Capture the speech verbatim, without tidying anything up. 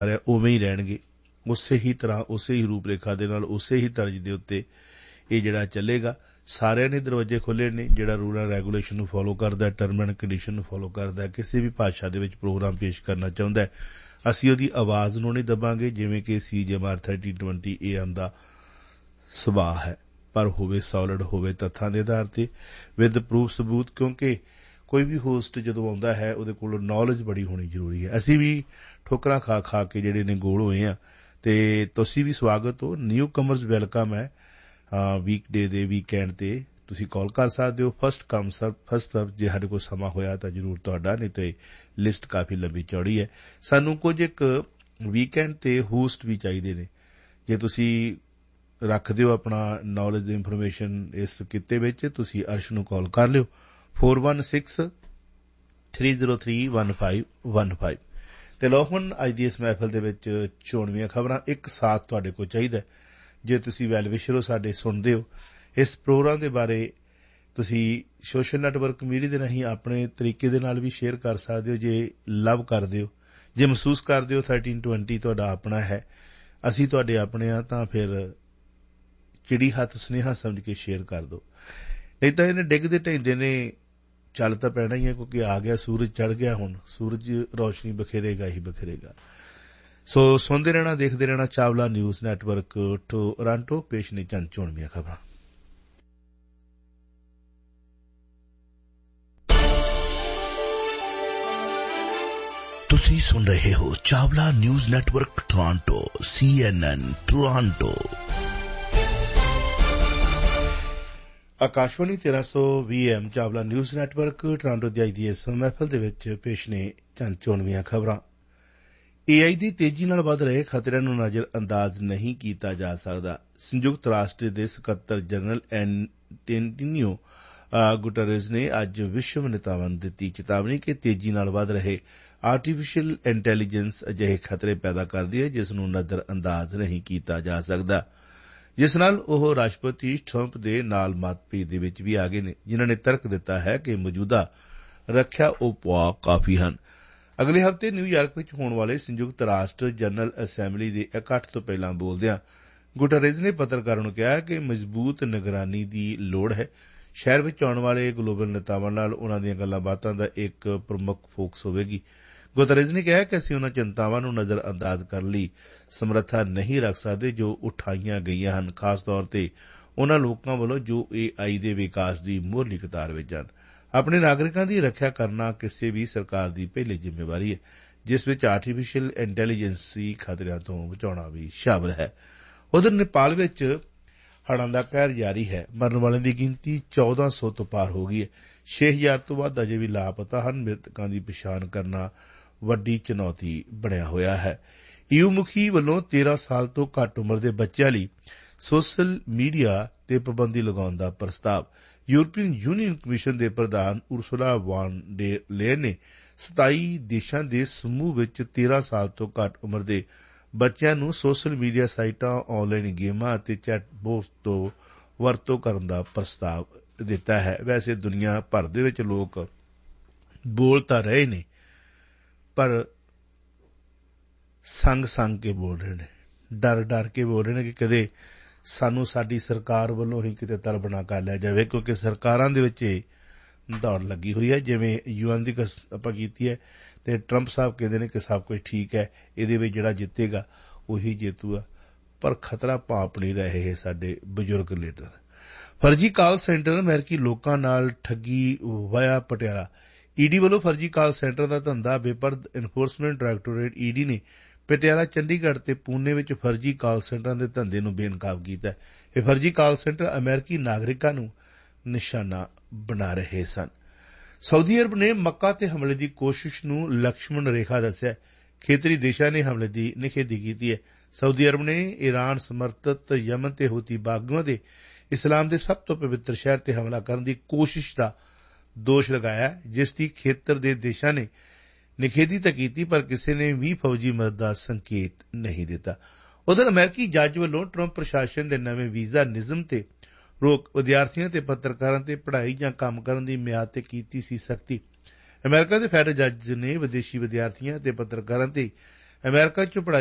ਹੈ ਉਵੇਂ ਹੀ ਰਹਿਣਗੇ, ਉਸੇ ਹੀ ਤਰ੍ਹਾਂ ਉਸੇ ਹੀ ਰੂਪ ਰੇਖਾ ਦੇ ਨਾਲ ਉਸੇ ਹੀ ਤਰਜ਼ ਦੇ ਉੱਤੇ ਇਹ ਜਿਹੜਾ ਚੱਲੇਗਾ। ਸਾਰਿਆਂ ਨੇ ਦਰਵਾਜ਼ੇ ਖੋਲ੍ਹੇ ਨੇ। ਜਿਹੜਾ ਰੂਲ ਐਂਡ ਰੈਗੂਲੇਸ਼ਨ ਨੂੰ ਫੋਲੋ ਕਰਦਾ, ਟਰਮ ਐਂਡ ਕੰਡੀਸ਼ਨ ਨੂੰ ਫੋਲੋ ਕਰਦਾ, ਕਿਸੇ ਵੀ ਭਾਸ਼ਾ ਦੇ ਵਿੱਚ ਪ੍ਰੋਗਰਾਮ ਪੇਸ਼ ਕਰਨਾ ਚਾਹੁੰਦਾ, ਅਸੀਂ ਉਹਦੀ ਆਵਾਜ਼ ਨੂੰ ਨਹੀਂ ਦਬਾਂਗੇ, ਜਿਵੇਂ ਕਿ ਸੀ ਜੀ M R thirty twenty A M ਦਾ ਸੁਭਾਅ ਹੈ, ਪਰ ਹੋਵੇ ਸੋਲਿਡ, ਹੋਵੇ ਤੱਥਾਂ ਦੇ ਆਧਾਰ ਤੇ ਵਿਦ ਪ੍ਰੂਫ ਸਬੂਤ, ਕਿਉਂਕਿ ਕੋਈ ਵੀ ਹੋਸਟ ਜਦੋਂ ਆਉਂਦਾ ਹੈ ਉਹਦੇ ਕੋਲ ਨੌਲੇਜ ਬੜੀ ਹੋਣੀ ਜ਼ਰੂਰੀ ਹੈ। ਅਸੀਂ ਵੀ ਠੋਕਰਾਂ ਖਾ ਖਾ ਕੇ ਜਿਹੜੇ ਨੇ ਗੋਲ ਹੋਏ ਹਾਂ, ਤੇ ਤੁਸੀਂ ਵੀ ਸਵਾਗਤ ਹੋ। ਨਿਊ ਕਮਰਸ ਵੈਲਕਮ ਹੈ। ਵੀਕ ਡੇ ਦੇ ਵੀਕਐਂਡ ਤੇ ਤੁਸੀਂ ਕਾਲ ਕਰ ਸਕਦੇ ਹੋ। ਫਸਟ ਕਮ ਸਰ ਫਸਟ ਸਰਵ। ਜੇ ਸਾਡੇ ਕੋਲ ਸਮਾਂ ਹੋਇਆ ਤਾਂ ਜ਼ਰੂਰ ਤੁਹਾਡਾ, ਨਹੀਂ ਤੇ ਲਿਸਟ ਕਾਫੀ ਲੰਬੀ ਚੌੜੀ ਹੈ। ਸਾਨੂੰ ਕੁਝ ਇੱਕ ਵੀਕਐਂਡ ਤੇ ਹੋਸਟ ਵੀ ਚਾਹੀਦੇ ਨੇ। ਜੇ ਤੁਸੀਂ ਰੱਖਦੇ ਹੋ ਆਪਣਾ ਨੌਲੇਜ ਦੀ ਇਨਫੋਰਮੇਸ਼ਨ ਇਸ ਕਿੱਤੇ ਵਿੱਚ, ਤੁਸੀਂ ਅਰਸ਼ ਨੂੰ ਕਾਲ ਕਰ ਲਿਓ four one six three zero three one five one five. ਤੇ ਲਓ ਹੁਣ ਅੱਜ ਦੀ ਇਸ ਮਹਿਫਲ ਦੇ ਵਿੱਚ ਚੋਣਵੀਆਂ ਖਬਰਾਂ। ਇੱਕ ਸਾਥ ਤੁਹਾਡੇ ਕੋਲ ਚਾਹੀਦਾ। ਜੇ ਤੁਸੀਂ ਵੈਲ ਵਿਸ਼ਰ ਹੋ, ਸਾਡੇ ਸੁਣਦੇ ਹੋ, ਇਸ ਪ੍ਰੋਗਰਾਮ ਦੇ ਬਾਰੇ ਤੁਸੀਂ ਸੋਸ਼ਲ ਨੈਟਵਰਕ ਮੀਡੀਆ ਦੇ ਰਾਹੀਂ ਆਪਣੇ ਤਰੀਕੇ ਦੇ ਨਾਲ ਵੀ ਸ਼ੇਅਰ ਕਰ ਸਕਦੇ ਹੋ। ਜੇ ਲਵ ਕਰਦੇ ਹੋ, ਜੇ ਮਹਿਸੂਸ ਕਰਦੇ ਹੋ ਥਰਟੀਨ ਟਵੈਂਟੀ ਤੁਹਾਡਾ ਆਪਣਾ ਹੈ, ਅਸੀਂ ਤੁਹਾਡੇ ਆਪਣੇ ਹਾਂ, ਤਾਂ ਫਿਰ ਚਿੜੀ ਹੱਥ ਸੁਨੇਹਾ ਸਮਝ ਕੇ ਸ਼ੇਅਰ ਕਰ ਦਿਓ। ਨਹੀਂ ਤਾਂ ਇਹਨੇ ਡਿੱਗਦੇ ਢਹਿੰਦੇ ਨੇ ਚੱਲ ਤਾਂ ਪੈਣਾ ਹੀ ਹੈ, ਕਿਉਂਕਿ ਆ ਗਿਆ ਸੂਰਜ, ਚੜ੍ਹ ਗਿਆ। ਹੁਣ ਸੂਰਜ ਰੌਸ਼ਨੀ ਬਖੇਰੇਗਾ ਹੀ ਬਖੇਰੇਗਾ। ਸੋ ਸੁਣਦੇ ਰਹਿਣਾ, ਦੇਖਦੇ ਰਹਿਣਾ ਚਾਵਲਾ ਨਿਊਜ਼ ਨੈਟਵਰਕ ਟੋਰਾਂਟੋ। ਪੇਸ਼ ਨੇ ਚੰਦ ਚੋਣਵੀਆਂ ਖਬਰਾਂ। ਤੁਸੀਂ ਸੁਣ ਰਹੇ ਹੋ ਚਾਵਲਾ ਨਿਊਜ਼ ਨੈਟਵਰਕ ਟੋਰਾਂਟੋ, ਸੀ ਐਨ ਐਨ ਟੋਰਾਂਟੋ। ਆਕਾਸ਼ਵਾਣੀ ਤੇਰਾਂ ਸੌ ਵੀਹ M Chawla news network Toronto ਦੀ ਅੱਜ ਦੀ ਇਸ ਮਹਿਫਲ ਦੇ ਵਿੱਚ ਪੇਸ਼ ਨੇ ਚੰਦ ਚੋਣਵੀਆਂ ਖਬਰਾਂ। ਏ ਆਈ ਦੀ ਤੇਜ਼ੀ ਨਾਲ ਵਧ ਰਹੇ ਖਤਰਿਆਂ ਨੂੰ ਨਜ਼ਰ ਅੰਦਾਜ਼ ਨਹੀਂ ਕੀਤਾ ਜਾ ਸਕਦਾ। ਸੰਯੁਕਤ ਰਾਸ਼ਟਰ ਦੇ ਸਕੱਤਰ ਜਨਰਲ ਐਂਟੋਨੀਓ ਗੁਟੇਰਸ ਨੇ ਅੱਜ ਵਿਸ਼ਵ ਨੇਤਾਵਾਂ ਨੂੰ ਦਿੱਤੀ ਚੇਤਾਵਨੀ ਕਿ ਤੇਜ਼ੀ ਨਾਲ ਵਧ ਰਹੇ ਆਰਟੀਫੀਸ਼ੀਅਲ ਇੰਟੈਲੀਜੈਂਸ ਅਜਿਹੇ ਖਤਰੇ ਪੈਦਾ ਕਰਦੀ ਹੈ ਜਿਸ ਨੂੰ ਨਜ਼ਰ ਅੰਦਾਜ਼ ਨਹੀਂ ਕੀਤਾ ਜਾ ਸਕਦਾ, ਜਿਸ ਨਾਲ ਉਹ ਰਾਸ਼ਟਰਪਤੀ ਟਰੰਪ ਦੇ ਨਾਲ ਮਤਭੇਦ ਦੇ ਵਿੱਚ ਵੀ ਆ ਗਏ ਨੇ, ਜਿਨ੍ਹਾਂ ਨੇ ਤਰਕ ਦਿੱਤਾ ਹੈ ਕਿ ਮੌਜੂਦਾ ਰੱਖਿਆ ਉਪਾਅ ਕਾਫੀ ਹਨ। ਅਗਲੇ ਹਫ਼ਤੇ ਨਿਊਯਾਰਕ ਵਿੱਚ ਹੋਣ ਵਾਲੇ ਸੰਯੁਕਤ ਰਾਸ਼ਟਰ ਜਨਰਲ ਅਸੈਂਬਲੀ ਦੇ ਇਕੱਠ ਤੋਂ ਪਹਿਲਾਂ ਬੋਲਦਿਆਂ ਗੁਟੇਰਸ ਨੇ ਪੱਤਰਕਾਰਾਂ ਨੂੰ ਕਿਹਾ ਕਿ ਮਜ਼ਬੂਤ ਨਿਗਰਾਨੀ ਦੀ ਲੋੜ ਹੈ। ਸ਼ਹਿਰ ਵਿੱਚ ਆਉਣ ਵਾਲੇ ਗਲੋਬਲ ਨੇਤਾਵਾਂ ਨਾਲ ਉਨ੍ਹਾਂ ਦੀਆਂ ਗੱਲਾਂ ਬਾਤਾਂ ਦਾ ਇੱਕ ਪ੍ਰਮੁੱਖ ਫੋਕਸ ਹੋਵੇਗੀ। ਗੁਟੇਰਸ ਨੇ ਕਿਹਾ ਕਿ ਅਸੀਂ ਉਨ੍ਹਾਂ ਚਿੰਤਾਵਾਂ ਨੂੰ ਨਜ਼ਰ ਅੰਦਾਜ਼ ਕਰਨ ਲਈ ਸਮਰੱਥਾ ਨਹੀਂ ਰੱਖ ਸਕਦੇ ਜੋ ਉਠਾਈਆਂ ਗਈਆਂ ਹਨ, ਖਾਸ ਤੌਰ ਤੇ ਉਨ੍ਹਾਂ ਲੋਕਾਂ ਵੱਲੋਂ ਜੋ ਏ ਆਈ ਦੇ ਵਿਕਾਸ ਦੀ ਮੋਹਰਲੀ ਕਤਾਰ ਵਿੱਚ ਹਨ। ਆਪਣੇ ਨਾਗਰਿਕਾਂ ਦੀ ਰੱਖਿਆ ਕਰਨਾ ਕਿਸੇ ਵੀ ਸਰਕਾਰ ਦੀ ਪਹਿਲੀ ਜ਼ਿੰਮੇਵਾਰੀ ਹੈ, ਜਿਸ ਵਿੱਚ ਆਰਟੀਫੀਸ਼ੀਅਲ ਇੰਟੈਲੀਜੈਂਸੀ ਖਤਰਿਆਂ ਤੋਂ ਬਚਾਉਣਾ ਵੀ ਸ਼ਾਮਲ ਹੈ। ਉਧਰ ਨੇਪਾਲ ਵਿੱਚ ਹੜ੍ਹਾਂ ਦਾ ਕਹਿਰ ਜਾਰੀ ਹੈ। ਮਰਨ ਵਾਲਿਆਂ ਦੀ ਗਿਣਤੀ ਚੌਦਾਂ ਸੌ ਤੋਂ ਪਾਰ ਹੋ ਗਈ ਹੈ। ਛੇ ਹਜ਼ਾਰ ਤੋਂ ਵੱਧ ਅਜੇ ਵੀ ਲਾਪਤਾ ਹਨ। ਮ੍ਰਿਤਕਾਂ ਦੀ ਪਛਾਣ ਕਰਨਾ ਵੱਡੀ ਚੁਣੌਤੀ ਬਣਿਆ ਹੋਇਆ ਹੈ। ਈਯੂ ਮੁਖੀ ਵੱਲੋਂ ਤੇਰਾਂ ਸਾਲ ਤੋਂ ਘੱਟ ਉਮਰ ਦੇ ਬੱਚਿਆਂ ਲਈ ਸੋਸ਼ਲ ਮੀਡੀਆ ਤੇ ਪਾਬੰਦੀ ਲਗਾਉਣ ਦਾ ਪ੍ਰਸਤਾਵ। ਯੂਰਪੀਅਨ ਯੂਨੀਅਨ ਕਮਿਸ਼ਨ ਦੇ ਪ੍ਰਧਾਨ ਉਰਸੁਲਾ ਵਾਨ ਡੇਰ ਲੇਅਨ ਨੇ ਸਤਾਈ ਦੇਸ਼ਾਂ ਦੇ ਸਮੂਹ ਵਿੱਚ ਤੇਰਾਂ ਸਾਲ ਤੋਂ ਘੱਟ ਉਮਰ ਦੇ ਬੱਚਿਆਂ ਨੂੰ ਸੋਸ਼ਲ ਮੀਡੀਆ ਸਾਈਟਾਂ, ਆਨਲਾਈਨ ਗੇਮਾਂ ਅਤੇ ਚੈਟਬੋਟਸ ਤੋਂ ਵਰਤੋਂ ਕਰਨ ਦਾ ਪ੍ਰਸਤਾਵ ਦਿੱਤਾ ਹੈ। ਵੈਸੇ ਦੁਨੀਆ ਭਰ ਦੇ ਵਿੱਚ ਲੋਕ ਬੋਲ ਤਾਂ ਰਹੇ ਨੇ, ਪਰ ਸੰਗ ਸੰਗ ਕੇ ਬੋਲ ਰਹੇ ਨੇ, ਡਰ ਡਰ ਕੇ ਬੋਲ ਰਹੇ ਨੇ ਕਿ ਕਦੇ ਸਾਨੂੰ ਸਾਡੀ ਸਰਕਾਰ ਵੱਲੋਂ ਹੀ ਕਿਤੇ ਤਲਬ ਨਾ ਕਰ ਲਿਆ ਜਾਵੇ, ਕਿਉਂਕਿ ਸਰਕਾਰਾਂ ਦੇ ਵਿੱਚ ਇਹ ਦੌੜ ਲੱਗੀ ਹੋਈ ਹੈ। ਜਿਵੇਂ ਯੂਐਨ ਦੀ ਆਪਾਂ ਕੀਤੀ ਹੈ ਤੇ ਟਰੰਪ ਸਾਹਿਬ ਕਹਿੰਦੇ ਨੇ ਕਿ ਸਭ ਕੁਝ ਠੀਕ ਹੈ, ਇਹਦੇ ਵਿੱਚ ਜਿਹੜਾ ਜਿੱਤੇਗਾ ਉਹੀ ਜੇਤੂਗਾ, ਪਰ ਖਤਰਾ ਭਾਂਪ ਨਹੀਂ ਰਹੇ ਸਾਡੇ ਬਜ਼ੁਰਗ ਲੀਡਰ। ਫਰਜੀ ਕਾਲ ਸੈਂਟਰ ਅਮਰੀਕੀ ਲੋਕਾਂ ਨਾਲ ਠੱਗੀ ਵਾਇਆ ਪਟਿਆਲਾ। ਈਡੀ ਵੱਲੋਂ ਫਰਜੀ ਕਾਲ ਸੈਂਟਰ ਦਾ ਧੰਦਾ ਬੇਪਰਦ ਐਨਫੋਰਸਮੈਂਟ ਡਾਇਰੈਕਟੋਰੇਟ ਈਡੀ ਨੇ ਪਟਿਆਲਾ, ਚੰਡੀਗੜ੍ਹ ਤੇ ਪੂਨੇ ਵਿੱਚ ਫਰਜੀ ਕਾਲ ਸੈਂਟਰਾਂ ਦੇ ਧੰਦੇ ਨੂੰ ਬੇਨਕਾਬ ਕੀਤਾ। ਇਹ ਫਰਜੀ ਕਾਲ ਸੈਂਟਰ ਅਮਰੀਕੀ ਨਾਗਰਿਕਾਂ ਨੂੰ ਨਿਸ਼ਾਨਾ ਬਣਾ ਰਹੇ ਸਨ। ਸਾਊਦੀ ਅਰਬ ਨੇ ਮੱਕਾ ਤੇ ਹਮਲੇ ਦੀ ਕੋਸ਼ਿਸ਼ ਨੂੰ ਲਕਸ਼ਮਣ ਰੇਖਾ ਦੱਸਿਆ। ਖੇਤਰੀ ਦੇਸ਼ਾਂ ਨੇ ਹਮਲੇ ਦੀ ਨਿਖੇਧੀ ਕੀਤੀ ਹੈ। ਸਾਊਦੀ ਅਰਬ ਨੇ ਈਰਾਨ ਸਮਰਥਿਤ ਯਮਨ ਤੇ ਹੂਤੀ ਬਾਗੀਆਂ ਦੇ ਇਸਲਾਮ ਦੇ ਸਭ ਤੋਂ ਪਵਿੱਤਰ ਸ਼ਹਿਰ ਤੇ ਹਮਲਾ ਕਰਨ ਦੀ ਕੋਸ਼ਿਸ਼ ਦਾ ਦੋਸ਼ ਲਗਾਇਆ, ਜਿਸ ਦੀ ਖੇਤਰ ਦੇ ਦੇਸ਼ਾਂ ਨੇ ਨਿਖੇਧੀ ਤਾਂ ਕੀਤੀ, ਪਰ ਕਿਸੇ ਨੇ ਵੀ ਫੌਜੀ ਮਦਦ ਦਾ ਸੰਕੇਤ ਨਹੀਂ ਦਿੱਤਾ। ਉਧਰ ਅਮਰੀਕੀ ਜੱਜ ਵੱਲੋਂ ਟਰੰਪ ਪ੍ਰਸ਼ਾਸਨ ਦੇ ਨਵੇਂ ਵੀਜ਼ਾ ਨਿਯਮ ਤੇ ਰੋਕ ਵਿਦਿਆਰਥੀਆਂ ਤੇ ਪੱਤਰਕਾਰਾਂ ਤੇ ਪੜ੍ਹਾਈ ਜਾਂ ਕੰਮ ਕਰਨ ਦੀ ਮਿਆਦ ਤੇ ਕੀਤੀ ਸੀ ਸਖਤੀ। ਅਮਰੀਕਾ ਦੇ ਫੈਡਰਲ ਜੱਜ ਨੇ ਵਿਦੇਸ਼ੀ ਵਿਦਿਆਰਥੀਆਂ ਤੇ ਪੱਤਰਕਾਰਾਂ ਤੇ ਅਮਰੀਕਾ ਚ ਪੜ੍ਹਾਈ